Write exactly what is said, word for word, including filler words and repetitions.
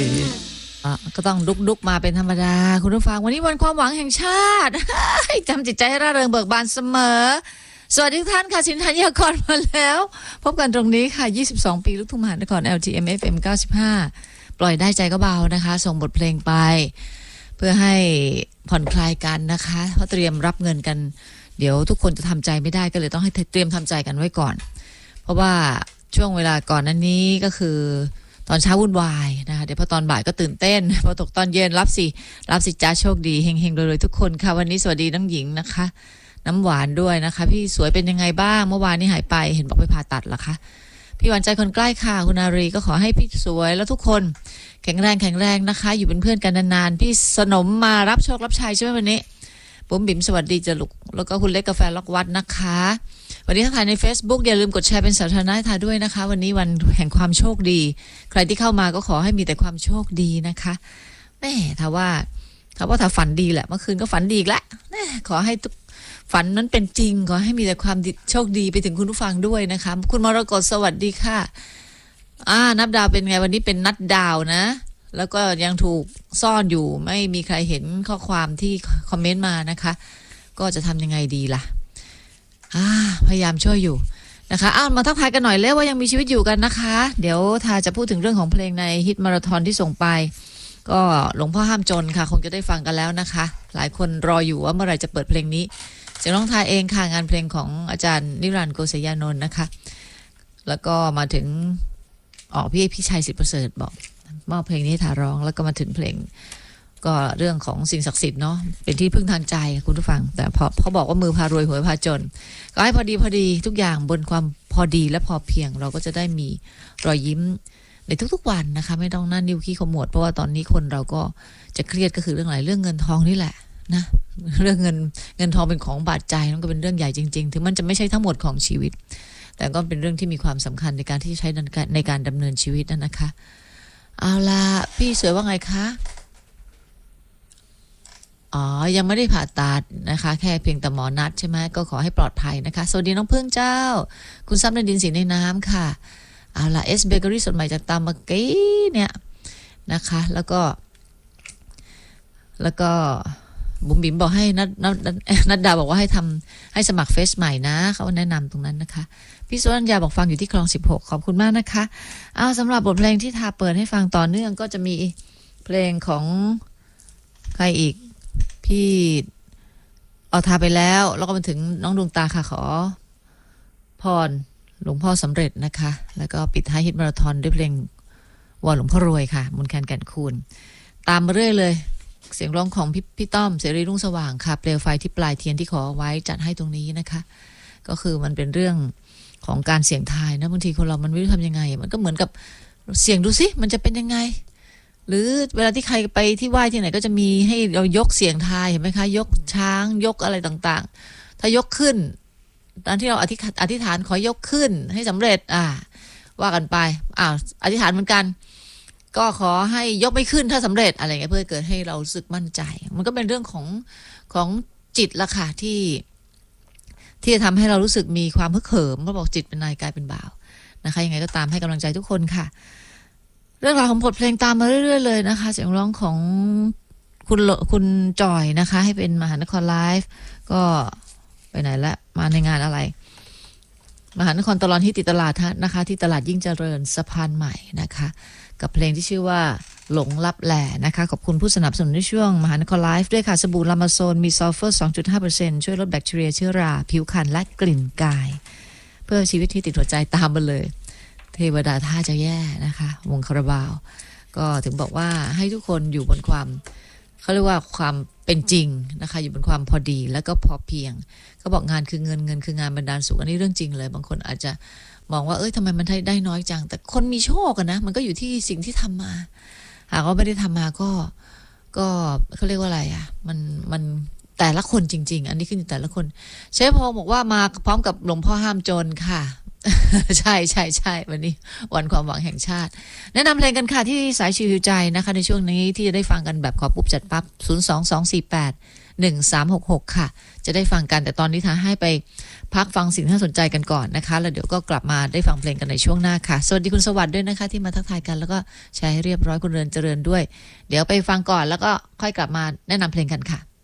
ก็ต้องดุกๆมาเป็นธรรมดาคุณผู้ฟังวันนี้วันความหวังแห่งชาติจำจิตใจให้ร่าเริงเบิกบานเสมอสวัสดีทุกท่านค่ะสินธัญญากรมาแล้วพบกันตรงนี้ค่ะยี่สิบสองปีลูกทุ่งมหานคร แอล ที เอ็ม เอฟ เอ็ม เก้าสิบห้าปล่อยได้ใจก็เบานะคะส่งบทเพลงไปเพื่อให้ผ่อนคลายกันนะคะเพราะเตรียมรับเงินกันเดี๋ยวทุกคนจะทำใจไม่ได้ก็เลยต้องให้เตรียมทำใจกันไว้ก่อนเพราะว่าช่วงเวลาก่อนนั้นนี้ก็คือตอนเช้าวุ่นวายนะคะเดี๋ยวพอตอนบ่ายก็ตื่นเต้นพอตกตอนเย็นรับสิรับสิจ้าโชคดีเฮงๆรวยๆทุกคนค่ะวันนี้สวัสดีน้องหญิงนะคะน้ำหวานด้วยนะคะพี่สวยเป็นยังไงบ้างเมื่อวานนี้หายไปเห็นบอกไปผ่าตัดเหรอคะพี่หวานใจคนใกล้ค่ะคุณอารีก็ขอให้พี่สวยแล้วทุกคนแข็งแรงแข็งแรงนะคะอยู่เป็นเพื่อนกันนานๆพี่สนมมารับโชครับชัยใช่ไหมวันนี้ปุ๋มบิ่มสวัสดีจ้ะลูกแล้วก็คุณเล็กกาแฟล็อกวัดนะคะวันนี้ถ้าถ่ายใน Facebook อย่าลืมกดแชร์เป็นสาธารณะถ่ายด้วยนะคะวันนี้วันแห่งความโชคดีใครที่เข้ามาก็ขอให้มีแต่ความโชคดีนะคะแม่ถ้าว่าถ้าว่าถ้าฝันดีแหละเมื่อคืนก็ฝันดีอีกแล้วขอให้ทุกฝันนั้นเป็นจริงขอให้มีแต่ความโชคดีไปถึงคุณผู้ฟังด้วยนะคะคุณมรกตสวัสดีค่ะอ่านับดาวเป็นไงวันนี้เป็นนัดดาวนะแล้วก็ยังถูกซ่อนอยู่ไม่มีใครเห็นข้อความที่คอมเมนต์มานะคะก็จะทำยังไงดีล่ะพยายามช่วยอยู่นะคะอ้าวมาทักทายกันหน่อยแล้วว่ายังมีชีวิตอยู่กันนะคะเดี๋ยวทาจะพูดถึงเรื่องของเพลงในฮิตมาราธอนที่ส่งไปก็หลวงพ่อห้ามจนค่ะคงจะได้ฟังกันแล้วนะคะหลายคนรออยู่ว่าเมื่อไหร่จะเปิดเพลงนี้เสียงร้องทายเองค่ะงานเพลงของอาจารย์นิรันดร์โกศยานนท์นะคะแล้วก็มาถึงอ๋อพี่พี่ชัยศิษย์ประเสริฐบอกมอบเพลงนี้ให้ทาร้องแล้วก็มาถึงเพลงก็เรื่องของสิ่งศักดิ์สิทธิ์เนาะเป็นที่พึ่งทางใจคุณผู้ฟังแต่พอเขาบอกว่ามือพารวยหวยพาจนก็ให้พอดีพอดีทุกอย่างบนความพอดีและพอเพียงเราก็จะได้มีรอยยิ้มในทุกๆวันนะคะไม่ต้องหน้านิ้วขี้ขมวดเพราะว่าตอนนี้คนเราก็จะเครียดก็คือเรื่องอะไรเรื่องเงินทองนี่แหละนะเรื่องเงินเงินทองเป็นของบาดใจนั่นก็เป็นเรื่องใหญ่จริงๆถึงมันจะไม่ใช่ทั้งหมดของชีวิตแต่ก็เป็นเรื่องที่มีความสำคัญในการที่ใช้ในการดำเนินชีวิตนั่นนะคะเอาล่ะพี่สวยว่าไงคะอ๋อยังไม่ได้ผ่าตัดนะคะแค่เพียงแต่หมอนัดใช่ไหมก็ขอให้ปลอดภัยนะคะสวัสดีน้องพึ่งเจ้าคุณซ้ำในดินสีในน้ำค่ะเอาล่ะเอสเบเกอรี่สดใหม่จากตามเมื่อกี้เนี่ยนะคะแล้วก็แล้วก็บุ๋มบิ๋มบอกให้นัดนัดนัดดาบอกว่าให้ทำให้สมัครเฟซใหม่นะเขาแนะนำตรงนั้นนะคะพี่สุรัญญาบอกฟังอยู่ที่คลองสิบหกขอบคุณมากนะคะเอาสำหรับบทเพลงที่ทาเปิดให้ฟังต่อเนื่องก็จะมีเพลงของใครอีกพี่เอาทาไปแล้วแล้วก็มาถึงน้องดวงตาค่ะขอพรหลวงพ่อสำเร็จนะคะแล้วก็ปิดท้ายฮิตมาราธอนด้วยเพลงวอนหลวงพ่อรวยค่ะมนต์แคนแก่นคูณตามมาเรื่อยเลยเสียงร้องของพี่พี่ต้อมเสรีรุ่งสว่างค่ะเปลวไฟที่ปลายเทียนที่ขอไว้จัดให้ตรงนี้นะคะก็คือมันเป็นเรื่องของการเสี่ยงทายนะบางทีคนเรามันไม่รู้ทำยังไงมันก็เหมือนกับเสี่ยงดูสิมันจะเป็นยังไงหรือเวลาที่ใครไปที่ไหว้ที่ไหนก็จะมีให้เรายกเสียงทายเห็นไหมคะยกช้างยกอะไรต่างๆถ้ายกขึ้นตอนที่เราอธิษฐานอธิษฐานขอยกขึ้นให้สำเร็จอ่าว่ากันไปอ่าอธิษฐานเหมือนกันก็ขอให้ยกไม่ขึ้นถ้าสำเร็จอะไรเงี้ยเพื่อเกิดให้เรารู้สึกมั่นใจมันก็เป็นเรื่องของของจิตละค่ะที่ที่จะทำให้เรารู้สึกมีความฮึกเหิมเขาบอกจิตเป็นนายกายเป็นบ่าวนะคะยังไงก็ตามให้กำลังใจทุกคนค่ะเรื่องราวของบทเพลงตามมาเรื่อยๆเลยนะคะเสียงร้องของคุณคุณจอยนะคะให้เป็นมหานครไลฟ์ก็ไปไหนละมาในงานอะไรมหานครตลอดที่ติดตลาดนะคะที่ตลาดยิ่งเจริญสะพานใหม่นะคะกับเพลงที่ชื่อว่าหลงลับแหล่นะคะขอบคุณผู้สนับสนุนในช่วงมหานครไลฟ์ด้วยค่ะสบู่ลามาโซนมีซัลเฟอร์ สองจุดห้าเปอร์เซ็นต์ ช่วยลดแบคทีเรียเชื้อราผิวคันและกลิ่นกายเพื่อชีวิตที่ติดหัวใจตามมาเลยเทวดาท่าจะแย่นะคะวงคาราบาวก็ถึงบอกว่าให้ทุกคนอยู่บนความเขาเรียกว่าความเป็นจริงนะคะอยู่บนความพอดีแล้วก็พอเพียงเขาบอกงานคือเงินเงินคืองานบรรดาลสุขอันนี้เรื่องจริงเลยบางคนอาจจะมองว่าเอ้ยทำไมมันได้น้อยจังแต่คนมีโชคกันนะมันก็อยู่ที่สิ่งที่ทำมาหากว่าไม่ได้ทำมาก็ก็เขาเรียกว่าอะไรอ่ะมันมันแต่ละคนจริงๆอันนี้ขึ้นอยู่แต่ละคนเชฟพงศ์บอกว่ามาพร้อมกับหลวงพ่อห้ามจนค่ะ ใช่ใช่ใช่วันนี้วันความหวังแห่งชาติแนะนำเพลงกันค่ะที่สายชิวใจนะคะในช่วงนี้ที่จะได้ฟังกันแบบขอปุ๊บจัดปั๊บศูนย์ สอง สอง สี่ แปดหนึ่งสามหกหกค่ะจะได้ฟังกันแต่ตอนนี้ท้าให้ไปพักฟังสิ่งที่น่าสนใจกันก่อนนะคะแล้วเดี๋ยวก็กลับมาได้ฟังเพลงกันในช่วงหน้าค่ะสวัสดีคุณสวัสดิ์ด้วยนะคะที่มาทักทายกันแล้วก็แชร์ให้เรียบร้อยคุณเรือนเจริญด้วยเดี๋ยวไปฟังก่อนแล้วก็ค่อยกลับมาแนะนำเพลงกันค่ะ